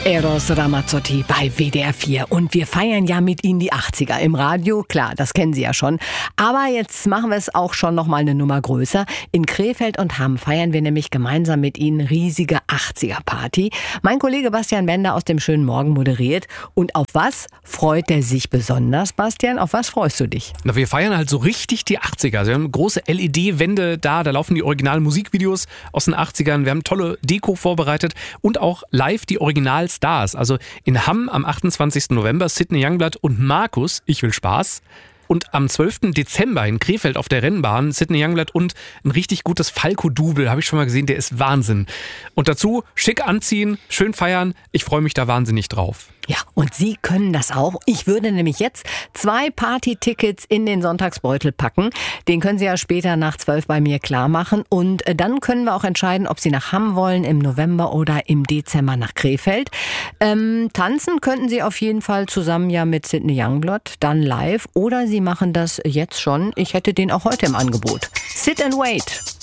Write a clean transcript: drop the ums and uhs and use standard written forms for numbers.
Eros Ramazzotti bei WDR 4 und wir feiern ja mit Ihnen die 80er im Radio, klar, das kennen Sie ja schon. Aber jetzt machen wir es auch schon noch mal eine Nummer größer. In Krefeld und Hamm feiern wir nämlich gemeinsam mit Ihnen riesige 80er-Party. Mein Kollege Bastian Bender aus dem schönen Morgen moderiert. Und auf was freut er sich besonders, Bastian? Auf was freust du dich? Na, wir feiern halt so richtig die 80er. Also wir haben große LED-Wände da laufen die originalen Musikvideos aus den 80ern. Wir haben tolle Deko vorbereitet und auch live die Originalstars. Also in Hamm am 28. November Sidney Youngblood und Markus, ich will Spaß. Und am 12. Dezember in Krefeld auf der Rennbahn Sidney Youngblood und ein richtig gutes Falco-Double, habe ich schon mal gesehen, der ist Wahnsinn. Und dazu schick anziehen, schön feiern, ich freue mich da wahnsinnig drauf. Ja, und Sie können das auch. Ich würde nämlich jetzt 2 Party-Tickets in den Sonntagsbeutel packen. Den können Sie ja später nach 12 bei mir klar machen. Und dann können wir auch entscheiden, ob Sie nach Hamm wollen im November oder im Dezember nach Krefeld. Tanzen könnten Sie auf jeden Fall zusammen ja mit Sidney Youngblood, dann live. Oder Sie machen das jetzt schon. Ich hätte den auch heute im Angebot. Sit and Wait.